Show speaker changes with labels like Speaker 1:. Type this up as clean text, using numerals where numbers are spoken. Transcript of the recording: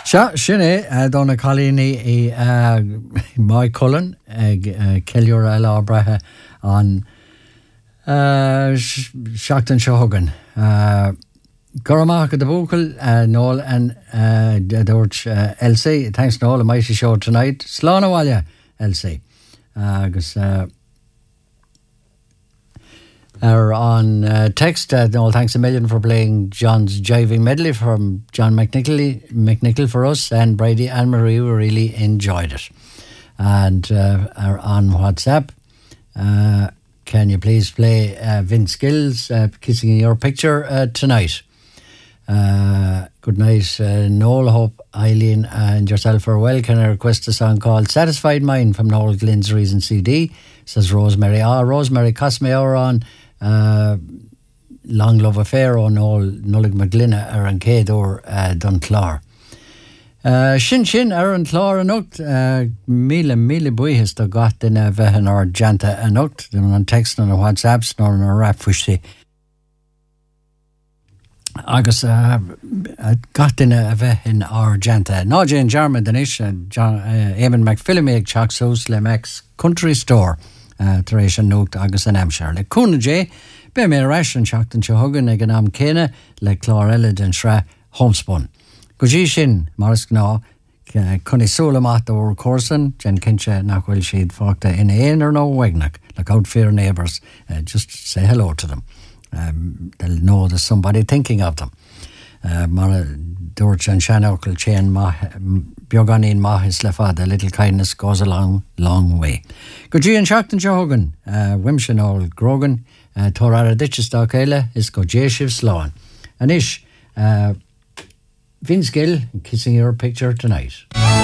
Speaker 1: Sinné donna cholíní i mai Cullen ag ceiliúr eile ábrathe an seachtain seo thugan. Gur amach go do bhúcail nóil an dúirt Elsie, thanks nóil a mighty show tonight. Slán bhhaile, Elsie. Agus on text, no, thanks a million for playing John's Jiving Medley from John McNichol for us, and Brady and Marie really enjoyed it. And on WhatsApp, can you please play Vince Gill's Kissing in Your Picture tonight? Good night, Noel. Hope Eileen and yourself are well. Can I request a song called Satisfied Mind from Noel Glynn's Reason CD? Says Rosemary. Rosemary Cosme are on Long Love Affair on Noel Nullig McGlinna ar an Céadúr Dunclár. Sin ar an chlár an ucht míle buíhis do gach duine bheithin ar janta an ucht an text an WhatsApps nor an rap fuisi. Agus gach duine a bheithin ar janta. Ná Jane Jarman denis Eamon McPhillamy ag teachsús le Max Country Store taréis an nucht agus an Hampshire. Le cúna J, be mé reis an seachtain seo thugan ag an am céine le chlár eile den sra homespun. Go dtí sin, maras gná, chunig súla mat ó Corson, jen cinse nachhfuil siad fágta in éon or no wegnach, like out fear neighbours, just say hello to them. They'll know there's somebody thinking of them. Mar dúirt an seanachil chéan beagán maithis le fad, a little kindness goes a long way. Go dtí an seachtain seo thugan, Wimsin ó Grogan, tór ar a ditches dá céile, is go dé sibh sláán. An Vince Gill, Kissing Your Picture tonight.